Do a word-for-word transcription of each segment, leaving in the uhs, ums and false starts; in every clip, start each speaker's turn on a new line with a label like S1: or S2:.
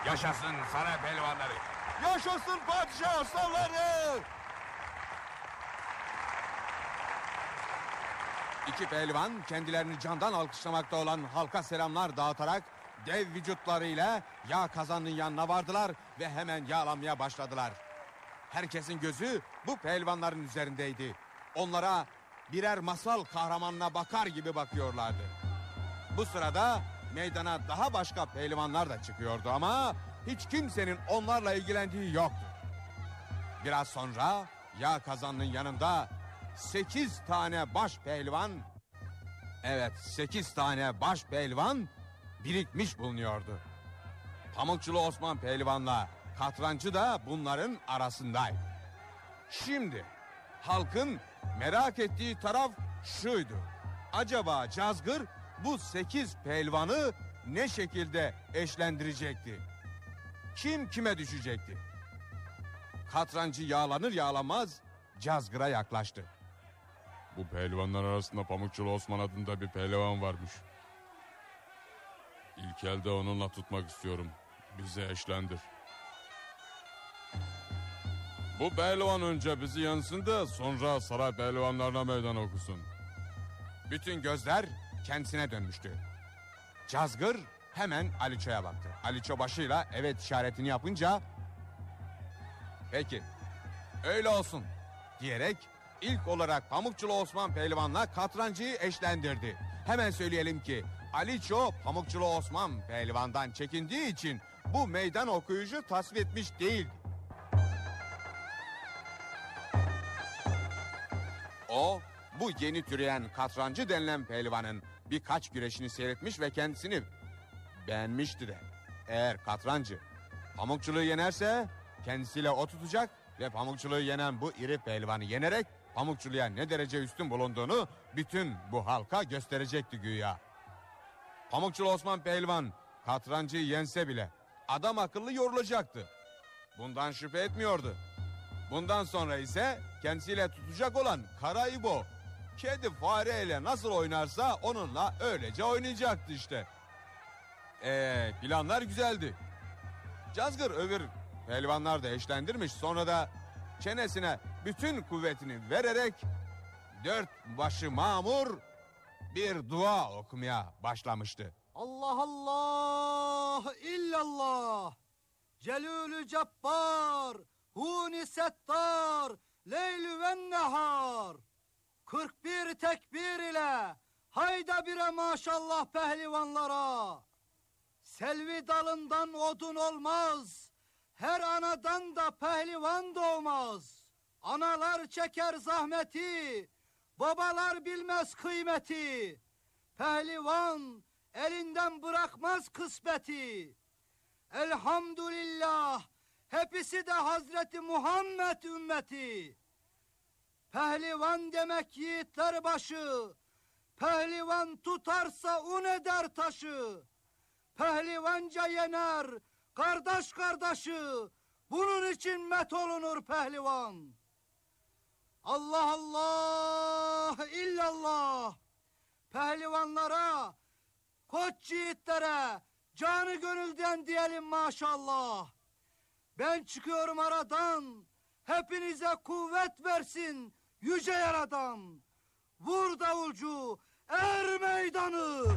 S1: Yaşasın saray pehlivanları.
S2: Yaşasın padişah aslanları.
S3: İki pehlivan kendilerini candan alkışlamakta olan halka selamlar dağıtarak dev vücutlarıyla yağ kazanının yanına vardılar ve hemen yağlamaya başladılar. Herkesin gözü bu pehlivanların üzerindeydi. Onlara birer masal kahramanına bakar gibi bakıyorlardı. Bu sırada meydana daha başka pehlivanlar da çıkıyordu ama hiç kimsenin onlarla ilgilendiği yoktu. Biraz sonra yağ kazanının yanında sekiz tane baş pehlivan, evet sekiz tane baş pehlivan birikmiş bulunuyordu. Pamukçulu Osman pehlivanla Katrancı da bunların arasındaydı. Şimdi halkın merak ettiği taraf şuydu: acaba Cazgır bu sekiz pehlivanı ne şekilde eşlendirecekti? Kim kime düşecekti? Katrancı yağlanır yağlamaz Cazgır'a yaklaştı.
S4: Bu pehlivanlar arasında Pamukçulu Osman adında bir pehlivan varmış. İlk elde onunla tutmak istiyorum. Bizi eşlendir. Bu pehlivan önce bizi yansın da sonra saray pehlivanlarına meydan okusun.
S3: Bütün gözler kendisine dönmüştü. Cazgır hemen Aliço'ya baktı. Aliço başıyla evet işaretini yapınca peki öyle olsun diyerek ilk olarak Pamukçulu Osman pehlivanla Katrancı'yı eşlendirdi. Hemen söyleyelim ki Aliço Pamukçulu Osman pehlivandan çekindiği için bu meydan okuyucu tasvip etmiş değildi. O bu yeni türeyen Katrancı denilen pehlivanın birkaç güreşini seyretmiş ve kendisini beğenmişti de. Eğer Katrancı Pamukçuluğu yenerse kendisiyle o tutacak ve Pamukçuluğu yenen bu iri pehlivanı yenerek Pamukçuluğa ne derece üstün bulunduğunu bütün bu halka gösterecekti güya. Pamukçulu Osman pehlivan Katrancı'yı yense bile adam akıllı yorulacaktı. Bundan şüphe etmiyordu. Bundan sonra ise kendisiyle tutacak olan Kara İbo, kedi fareyle nasıl oynarsa onunla öylece oynayacaktı işte. Eee planlar güzeldi. Cazgır öbür pehlivanlar da eşlendirmiş, sonra da çenesine bütün kuvvetini vererek dört başı mamur bir dua okumaya başlamıştı.
S5: Allah Allah illallah Celülü Cabbar Huni Settar Leylü ve Nehar kırk bir tekbir ile hayda bire maşallah pehlivanlara. Selvi dalından odun olmaz, her anadan da pehlivan doğmaz. Analar çeker zahmeti, babalar bilmez kıymeti. Pehlivan elinden bırakmaz kısmeti. Elhamdülillah, hepsi de Hazreti Muhammed ümmeti. Pehlivan demek yiğitler başı, pehlivan tutarsa un eder taşı. Pehlivanca yener kardeş kardeşi, bunun için met olunur pehlivan. Allah Allah illallah, pehlivanlara, koç yiğitlere canı gönülden diyelim maşallah. Ben çıkıyorum aradan, hepinize kuvvet versin yüce yaradan. Vur davulcu, er meydanı.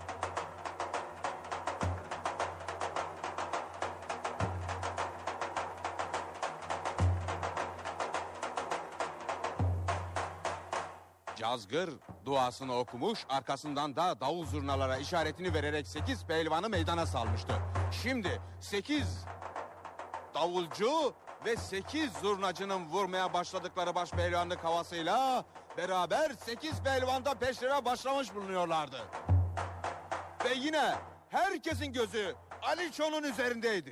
S3: Cazgır duasını okumuş, arkasından da davul zurnalara işaretini vererek sekiz pehlivanı meydana salmıştı. Şimdi sekiz davulcu ve sekiz zurnacının vurmaya başladıkları baş pehlivanlık havasıyla beraber sekiz pehlivan da peşlere başlamış bulunuyorlardı. Ve yine herkesin gözü Aliço'nun üzerindeydi.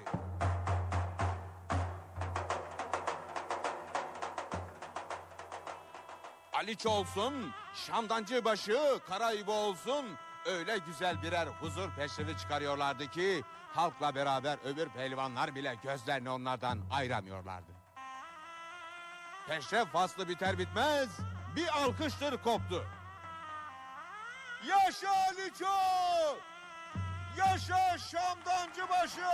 S3: Aliço olsun, Şamdancıbaşı, Kara İbo olsun, öyle güzel birer huzur peşrevi çıkarıyorlardı ki halkla beraber öbür pehlivanlar bile gözlerini onlardan ayıramıyorlardı. Peşref faslı biter bitmez bir alkıştır koptu. Yaşa Aliço! Yaşa Şamdancıbaşı!